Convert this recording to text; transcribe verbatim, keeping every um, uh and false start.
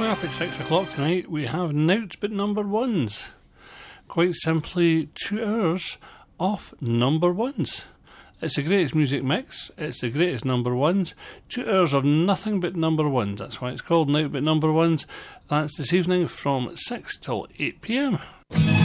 Coming up at six o'clock tonight, we have Nought But Number Ones. Quite simply, two hours of number ones. It's the greatest music mix, it's the greatest number ones, two hours of nothing but number ones. That's why it's called Nought But Number Ones. That's this evening from six till eight p m.